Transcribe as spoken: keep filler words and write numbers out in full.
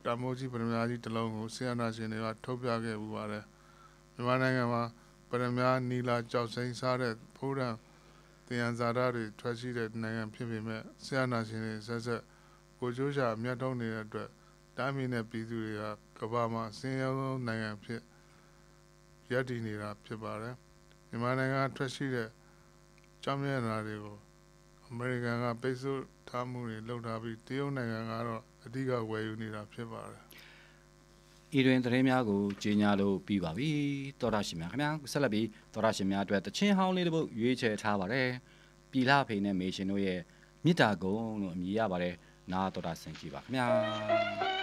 တာမိုးကြီးပရမများကြီးတစ်လုံးကိုဆီယနာရှင်တွေကထုတ်ပြခဲ့ဥပါတယ်မြန်မာနိုင်ငံမှာပရမများနီလာကြောက်စိမ်းစားတဲ့ဖိုးရန်တရားဇာတာတွေထွက်ရှိတဲ့နိုင်ငံဖြစ်ပေမဲ့ဆီယနာရှင်တွေဆက်ဆက်ကိုကျိုးရှာအမြတ်ထုတ်နေတဲ့အတွက်တာမီနဲ့ပြည်သူတွေကကမ္ဘာမှာအစင်းရောင်းနိုင်ငံဖြစ်ရပ်တည်နေတာဖြစ်ပါတယ်မြန်မာနိုင်ငံထွက်ရှိတဲ့ကြောင်းမြတ်နာတွေကိုအမေရိကန်ကပိတ်ဆို့ထားမှုတွေလုပ်ထားပြီးတရုတ်နိုင်ငံကတော့အဓိကဝယ်ယူနေတာဖြစ်ပါတယ်ဤတွင်သတင်းများကိုကြီးညာလို့ပြီးပါပြီတော်ရရှိများခင်ဗျာဆက်လက်ပြီးတော်ရရှိများအတွက်တချင်းဟောင်းလေးတစ်ပုဒ်ရွေးချယ်ထားပါတယ်ပြည်လာဖေနဲ့မေရှင်တို့ရဲ့မြစ်တာကုန်းလို့အမည်ရပါတယ်နာတော်တာဆင်ကြည့်ပါခင်ဗျာ